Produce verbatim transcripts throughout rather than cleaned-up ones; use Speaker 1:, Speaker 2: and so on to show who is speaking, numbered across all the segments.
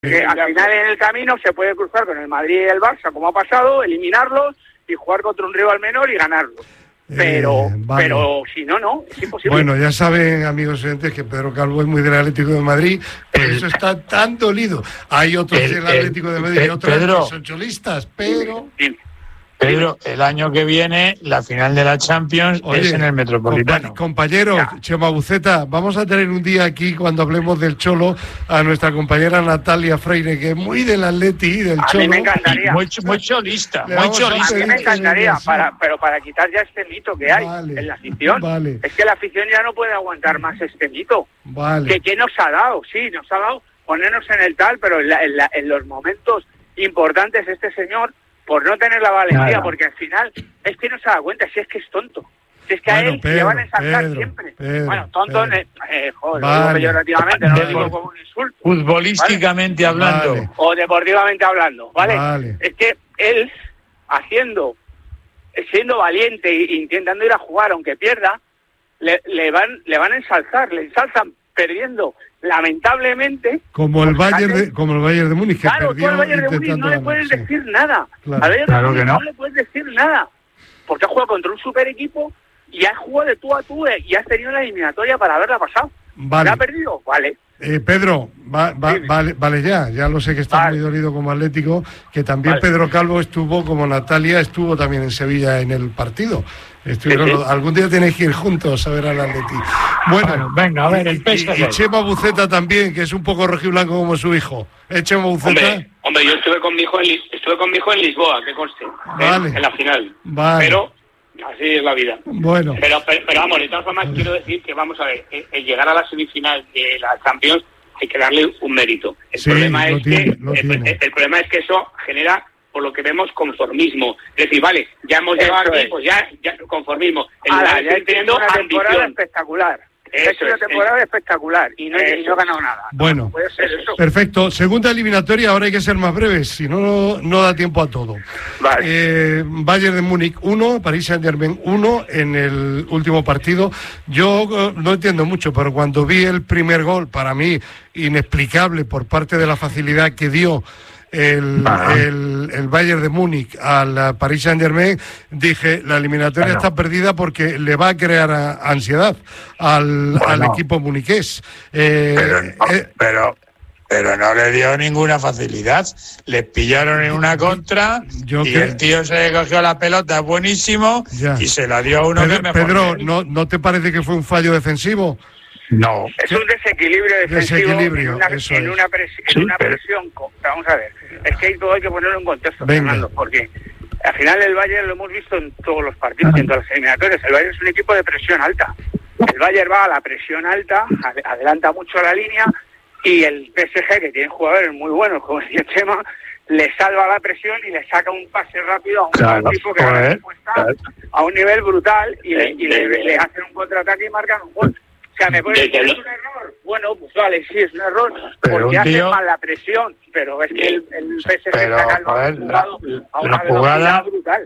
Speaker 1: Que al final en el camino se puede cruzar con el Madrid y el Barça, como ha pasado, eliminarlos y jugar contra un rival menor y ganarlos. Pero, eh, vale. pero si no, no, es imposible.
Speaker 2: Bueno, ya saben, amigos oyentes, que Pedro Calvo es muy del Atlético de Madrid, por eso está tan dolido. Hay otros el, del Atlético el, de Madrid y otros Pedro, que son cholistas, pero...
Speaker 3: Sí. Pedro, el año que viene, la final de la Champions Oye, es en el Metropolitano.
Speaker 2: Compañero, ya. Chema Buceta, vamos a tener un día aquí, cuando hablemos del Cholo, a nuestra compañera Natalia Freire, que es muy del Atleti y del
Speaker 1: a
Speaker 2: Cholo.
Speaker 1: A mí me encantaría.
Speaker 3: Muy, muy cholista, muy cholista.
Speaker 1: A mí me encantaría, para, pero para quitar ya este mito que hay vale, en la afición.
Speaker 2: Vale.
Speaker 1: Es que la afición ya no puede aguantar más este mito.
Speaker 2: Vale.
Speaker 1: Que, que nos ha dado, sí, nos ha dado ponernos en el tal, pero en, la, en, la, en los momentos importantes este señor... por no tener la valentía, claro. Porque al final es que no se da cuenta, si es que es tonto. Si es que bueno, a él Pedro, le van a ensalzar
Speaker 2: Pedro,
Speaker 1: siempre.
Speaker 2: Pedro,
Speaker 1: bueno, tonto,
Speaker 2: Pedro.
Speaker 1: Eh, joder,
Speaker 2: vale.
Speaker 1: lo digo peyorativamente, no lo digo como un insulto.
Speaker 3: Futbolísticamente ¿vale? hablando.
Speaker 2: Vale.
Speaker 1: O deportivamente hablando, ¿vale?
Speaker 2: vale?
Speaker 1: Es que él, haciendo, siendo valiente e intentando ir a jugar, aunque pierda, le, le, van, le van a ensalzar, le ensalzan perdiendo. Lamentablemente,
Speaker 2: como el Bayern de, como el Bayern de Múnich, que
Speaker 1: claro,
Speaker 2: perdió
Speaker 1: tú al Bayern de Múnich no le puedes
Speaker 2: sí.
Speaker 1: decir nada.
Speaker 2: Claro,
Speaker 1: al Bayern
Speaker 3: claro
Speaker 1: de Múnich
Speaker 3: no.
Speaker 1: no le puedes decir nada, porque ha jugado contra un super equipo y ha jugado de tú a tú y has tenido la eliminatoria para haberla pasado.
Speaker 2: Vale.
Speaker 1: ¿La ha perdido? Vale.
Speaker 2: Eh, Pedro, va, va, sí. vale, vale ya, ya lo sé que estás vale. muy dolido como Atlético, que también vale. Pedro Calvo estuvo, como Natalia, estuvo también en Sevilla en el partido. Estuvieron, sí, sí. Algún día tenéis que ir juntos a ver al Atleti. Bueno, bueno,
Speaker 3: venga, a ver, el P S G.
Speaker 2: Y, y Chema Buceta también, que es un poco rojiblanco como su hijo. ¿Eh, Chema Buceta?
Speaker 4: Hombre, hombre, yo estuve con mi hijo en, estuve con mi hijo en Lisboa, que conste,
Speaker 2: vale.
Speaker 4: en, en la final.
Speaker 2: Vale.
Speaker 4: Pero así es la vida.
Speaker 2: Bueno.
Speaker 4: Pero, pero, pero vamos, de todas formas vale. quiero decir que, vamos a ver, el, el llegar a la semifinal de la Champions hay que darle un mérito. El
Speaker 2: sí,
Speaker 4: problema es
Speaker 2: tiene,
Speaker 4: que el, el, el problema es que eso genera, por lo que vemos, conformismo. Es decir, vale, ya hemos
Speaker 1: eso
Speaker 4: llegado aquí,
Speaker 1: es.
Speaker 4: pues ya, ya conformismo.
Speaker 1: El Ahora, ya teniendo una temporada ambición. espectacular.
Speaker 4: Eso
Speaker 1: es una
Speaker 4: es,
Speaker 1: temporada
Speaker 4: es.
Speaker 1: espectacular y no, y no ha ganado nada.
Speaker 2: Bueno,
Speaker 1: no puede ser eso.
Speaker 2: Perfecto. Segunda eliminatoria, ahora hay que ser más breves, si no, no, no da tiempo a todo.
Speaker 1: Vale.
Speaker 2: Eh, Bayern de Múnich uno, Paris Saint-Germain uno en el último partido. Yo uh, no entiendo mucho, pero cuando vi el primer gol, para mí inexplicable por parte de la facilidad que dio El, ah. el, el Bayern de Múnich al Paris Saint-Germain, dije, la eliminatoria bueno. está perdida porque le va a crear a, ansiedad al, bueno. al equipo muniqués. Eh,
Speaker 3: pero, no, eh, pero, pero no le dio ninguna facilidad. Les pillaron en una contra yo y que... el tío se cogió la pelota buenísimo ya. y se la dio a uno
Speaker 2: Pedro,
Speaker 3: que mejor.
Speaker 2: Pedro, ¿no, ¿no te parece que fue un fallo defensivo?
Speaker 3: No.
Speaker 1: Es un desequilibrio defensivo
Speaker 2: desequilibrio,
Speaker 1: en, una,
Speaker 2: eso
Speaker 1: en,
Speaker 2: es.
Speaker 1: una, presi en sí, una presión. Pero... Vamos a ver, es que todo hay que ponerlo en contexto,
Speaker 2: Venga.
Speaker 1: Fernando, porque al final el Bayern lo hemos visto en todos los partidos, en todas las eliminatorias. El Bayern es un equipo de presión alta. El Bayern va a la presión alta, ad adelanta mucho la línea y el P S G, que tiene jugadores muy buenos, como decía Chema, le salva la presión y le saca un pase rápido a un
Speaker 3: claro,
Speaker 1: tipo que
Speaker 3: pues,
Speaker 1: respuesta claro. a un nivel brutal y, le, y le, le hacen un contraataque y marcan un gol. O sea, ¿me puedes decir es un error? Bueno, pues vale, sí, es un error,
Speaker 3: pero
Speaker 1: porque
Speaker 3: un
Speaker 1: hace
Speaker 3: tío...
Speaker 1: mal la presión, pero es que el, el P S G
Speaker 3: pero,
Speaker 1: saca el
Speaker 3: joder,
Speaker 1: jugado
Speaker 3: la,
Speaker 1: a una
Speaker 3: la jugada
Speaker 1: brutal.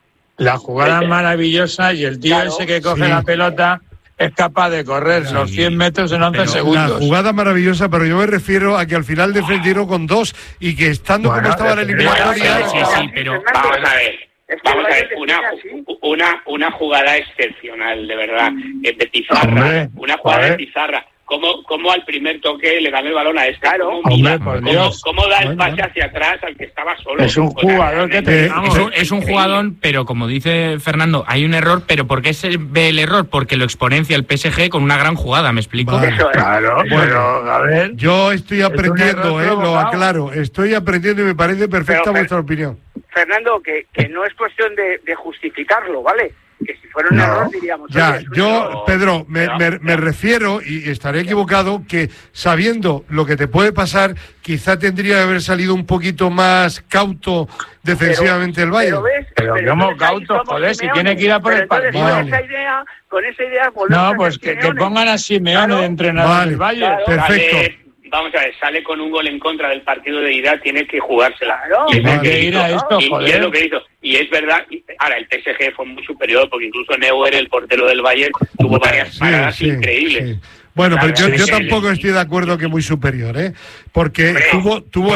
Speaker 3: La jugada es maravillosa y el tío claro, ese que coge sí. la pelota es capaz de correr sí. los cien metros en once pero segundos.
Speaker 2: La jugada maravillosa, pero yo me refiero a que al final defendieron con dos y que estando bueno, como estaba la eliminatoria...
Speaker 4: Sí, sí, pero vamos a ver. Es que Vamos a ver, una, una, una jugada excepcional, de verdad, de pizarra, Hombre, una jugada joder. de pizarra. ¿Cómo, ¿Cómo al primer toque le dan el balón a este?
Speaker 1: Claro,
Speaker 4: ¿Cómo, mira,
Speaker 3: por
Speaker 4: ¿cómo,
Speaker 3: Dios.
Speaker 4: ¿Cómo da el pase hacia atrás al que estaba solo?
Speaker 3: Es un jugador que te...
Speaker 5: Es un, es un jugador, pero como dice Fernando, hay un error, pero ¿por qué se ve el error? Porque lo exponencia el P S G con una gran jugada, ¿me explico?
Speaker 2: Vale.
Speaker 1: Eso es.
Speaker 3: Claro,
Speaker 2: bueno,
Speaker 3: pero a ver...
Speaker 2: Yo estoy aprendiendo, eh, lo aclaro, estoy aprendiendo y me parece perfecta pero, vuestra opinión.
Speaker 1: Fernando, que, que no es cuestión de, de justificarlo, ¿vale? Que si fuera un no. error diríamos...
Speaker 2: Ya, yo, error. Pedro, me, no, me, no. me refiero, y estaré equivocado, que sabiendo lo que te puede pasar, quizá tendría que haber salido un poquito más cauto defensivamente
Speaker 1: pero,
Speaker 2: el Bayern.
Speaker 1: Pero, ves,
Speaker 3: pero, pero ¿cómo cauto? Joder, si tiene que ir a por el partido.
Speaker 1: Vale. Con esa idea, con esa idea...
Speaker 3: No, pues que, que pongan a Simeone claro. de entrenador
Speaker 2: vale.
Speaker 3: del Bayern.
Speaker 2: Claro. Perfecto.
Speaker 4: Vale. Vamos a ver, sale con un gol en contra del partido de ida, tiene que jugársela.
Speaker 1: Claro,
Speaker 3: tiene vale. que ir a esto,
Speaker 4: y,
Speaker 3: joder.
Speaker 4: Y es lo que hizo. Y es verdad, ahora el P S G fue muy superior, porque incluso Neuer, el portero del Bayern, tuvo varias
Speaker 2: sí,
Speaker 4: paradas
Speaker 2: sí,
Speaker 4: increíbles.
Speaker 2: Sí. Bueno, pero yo, yo tampoco estoy de acuerdo que muy superior, ¿eh? Porque tuvo tuvo